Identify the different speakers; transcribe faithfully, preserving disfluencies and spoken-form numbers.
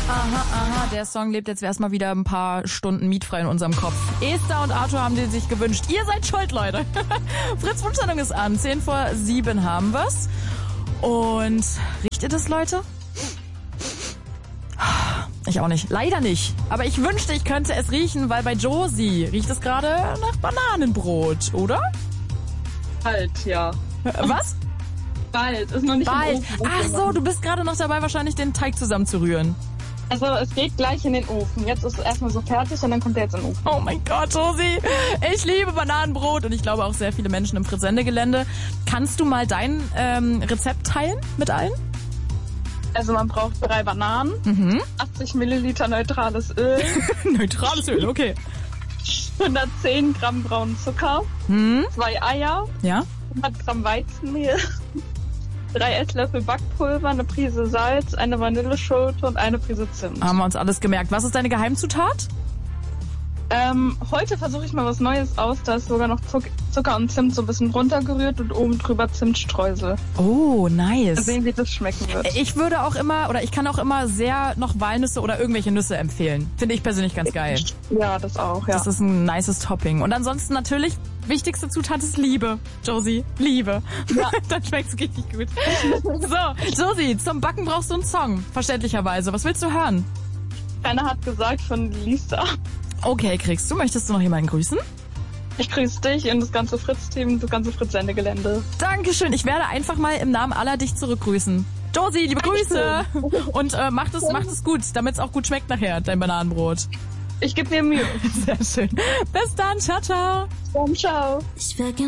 Speaker 1: Aha, aha, der Song lebt jetzt erstmal wieder ein paar Stunden mietfrei in unserem Kopf. Esther und Arthur haben den sich gewünscht. Ihr seid schuld, Leute. Fritz Wunschsendung ist an. zehn vor sieben haben wir's. Und riecht ihr das, Leute? Ich auch nicht. Leider nicht. Aber ich wünschte, ich könnte es riechen, weil bei Josie riecht es gerade nach Bananenbrot, oder?
Speaker 2: Bald, ja.
Speaker 1: Was?
Speaker 2: Bald, ist noch nicht
Speaker 1: Bald.
Speaker 2: im Ofen.
Speaker 1: Ach so, du bist gerade noch dabei, wahrscheinlich den Teig zusammenzurühren.
Speaker 2: Also es geht gleich in den Ofen. Jetzt ist es erstmal so fertig und dann kommt der jetzt in den Ofen.
Speaker 1: Oh mein Gott, Josie. Ich liebe Bananenbrot und ich glaube auch sehr viele Menschen im Fritz-Sende-Gelände. Kannst du mal dein ähm, Rezept teilen mit allen?
Speaker 2: Also man braucht drei Bananen,
Speaker 1: Mhm.
Speaker 2: achtzig Milliliter neutrales Öl,
Speaker 1: Neutrales Öl, okay.
Speaker 2: hundertzehn Gramm braunen Zucker,
Speaker 1: Hm?
Speaker 2: zwei Eier,
Speaker 1: Ja?
Speaker 2: hundert Gramm Weizenmehl, drei Esslöffel Backpulver, eine Prise Salz, eine Vanilleschote und eine Prise Zimt.
Speaker 1: Haben wir uns alles gemerkt. Was ist deine Geheimzutat?
Speaker 2: Ähm, heute versuche ich mal was Neues aus. Da ist sogar noch Zuck- Zucker und Zimt so ein bisschen runtergerührt und oben drüber Zimtstreusel.
Speaker 1: Oh, nice.
Speaker 2: Sehen, wie das schmecken wird.
Speaker 1: Ich würde auch immer, oder ich kann auch immer sehr noch Walnüsse oder irgendwelche Nüsse empfehlen. Finde ich persönlich ganz geil.
Speaker 2: Ja, das auch, ja.
Speaker 1: Das ist ein nices Topping. Und ansonsten natürlich, wichtigste Zutat ist Liebe. Josie, Liebe.
Speaker 2: Ja.
Speaker 1: Dann schmeckt's richtig gut. So, Josie, zum Backen brauchst du einen Song. Verständlicherweise. Was willst du hören?
Speaker 2: Keiner hat gesagt von Lisa.
Speaker 1: Okay, kriegst du. Möchtest du noch jemanden grüßen?
Speaker 2: Ich grüße dich und das ganze Fritz-Team, das ganze Fritz-Sende-Gelände.
Speaker 1: Dankeschön. Ich werde einfach mal im Namen aller dich zurückgrüßen. Josie, liebe Grüße. Und äh, macht es, macht es gut, damit es auch gut schmeckt nachher, dein Bananenbrot.
Speaker 2: Ich gebe mir Mühe.
Speaker 1: Sehr schön. Bis dann. Ciao, ciao.
Speaker 2: Dann ciao.
Speaker 3: Ich wär gern